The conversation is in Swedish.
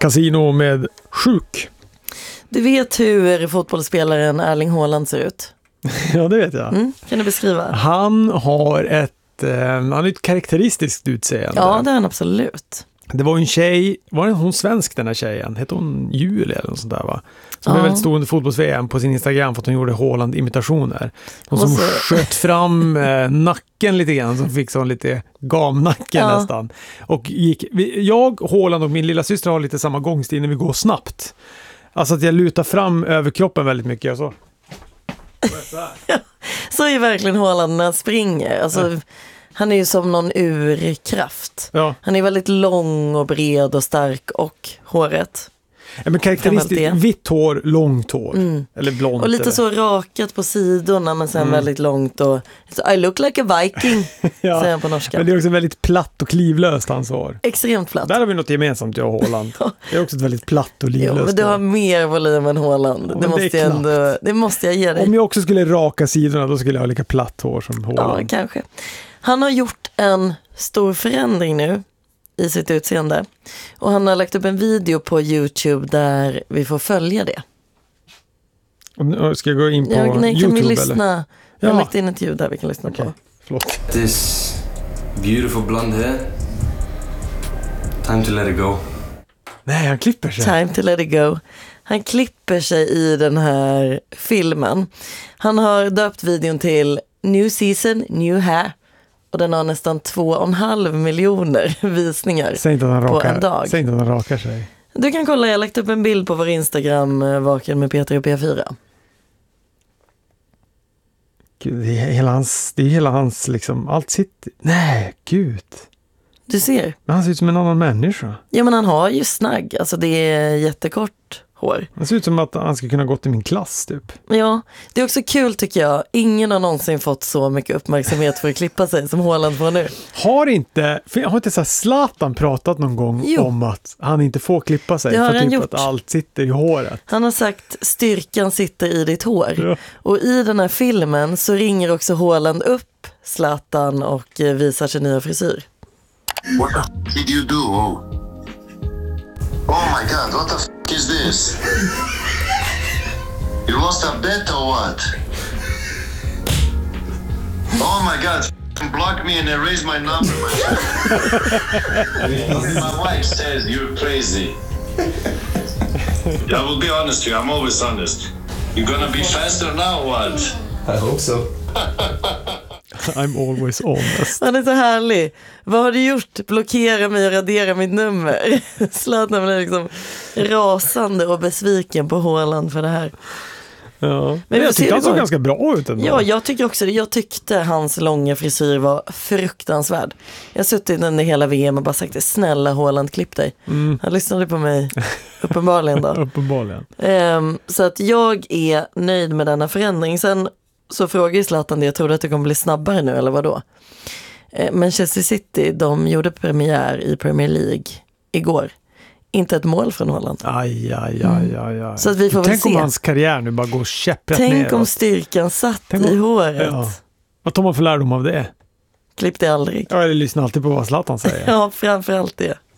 Casino med sjuk. Du vet hur fotbollsspelaren Erling Haaland ser ut? Ja, det vet jag. Kan du beskriva? Han har ett karaktäristiskt utseende. Ja, det är han absolut. Det var en tjej, var det hon svensk den här tjejen? Hette hon Julia eller något sånt där, va? Som är väldigt stor under fotbolls-VM på sin Instagram för att hon gjorde Haaland-imitationer. Hon som sköt fram nacken lite grann, som fick sån lite gamnacken nästan. Och jag, Haaland och min lilla syster har lite samma gångstil när vi går snabbt. Alltså att jag lutar fram över kroppen väldigt mycket och så. Så är verkligen Haaland när han springer. Alltså, han är ju som någon urkraft. Ja. Han är väldigt lång och bred och stark och håret. Ja, men karaktäristiskt vitt hår, långt hår. Eller blont. Och lite så rakat på sidorna men sen väldigt långt. Och I look like a viking, säger han på norska. Men det är också väldigt platt och klivlöst hans hår. Extremt platt. Där har vi något gemensamt, jag och Haaland. Det är också ett väldigt platt och livlöst. Jo, men du har mer volym än Haaland. Ja, det måste jag ge dig. Om jag också skulle raka sidorna, då skulle jag ha lika platt hår som Haaland. Ja, kanske. Han har gjort en stor förändring nu i sitt utseende. Och han har lagt upp en video på YouTube där vi får följa det. Ska jag gå in på YouTube? Kan vi lyssna? Eller? Jag har lagt in ett ljud där vi kan lyssna på. Förlåt. This beautiful blonde hair. Time to let it go. Nej, han klipper sig. Time to let it go. Han klipper sig i den här filmen. Han har döpt videon till New Season, New Hair. Och den har nästan 2,5 miljoner visningar på en dag. Säg inte att han rakar sig. Du kan kolla, jag har lagt upp en bild på vår Instagram, Vaken med Peter och P4. Gud, det är hela hans liksom, allt sitt. Nej, gud. Du ser. Men han ser ut som en annan människa. Ja, men han har ju snagg. Alltså det är jättekort hår. Det ser ut som att han ska kunna gå till min klass typ. Ja, det är också kul tycker jag. Ingen har någonsin fått så mycket uppmärksamhet för att klippa sig som Haaland får nu. Har inte så här Zlatan pratat någon gång om att han inte får klippa sig för typ att allt sitter i håret? Han har sagt styrkan sitter i ditt hår. Ja. Och i den här filmen så ringer också Haaland upp Zlatan och visar sin nya frisyr. What the did you do? Oh my god, what the is this? You lost a bet or what? Oh my god, block me and erase my number. My wife says you're crazy. I will be honest with you, I'm always honest. You're gonna be faster now, what? I hope so. I'm always honest. Han är så härlig. Vad har du gjort? Blockera mig och radera mitt nummer. Zlatan blir liksom rasande och besviken på Haaland för det här. Ja. Men jag tyckte han såg ganska bra ut ändå. Ja, jag tycker också det. Jag tyckte hans långa frisyr var fruktansvärd. Jag har suttit under hela VM och bara sagt snälla Haaland, klipp dig. Han lyssnade på mig uppenbarligen då. Uppenbarligen. Så att jag är nöjd med denna förändring. Sen så frågar Zlatan det, jag trodde att det kommer bli snabbare nu eller vad då? Manchester City, de gjorde premiär i Premier League igår. Inte ett mål från Haaland. Aj. Så att vi får väl Tänk se. om hans karriär nu bara går käpprätt ner. Tänk om styrkan satt i håret. Ja. Vad tar man för lärdom av det? Klipp det aldrig. Ja, eller lyssna alltid på vad Zlatan säger. Ja, framförallt det.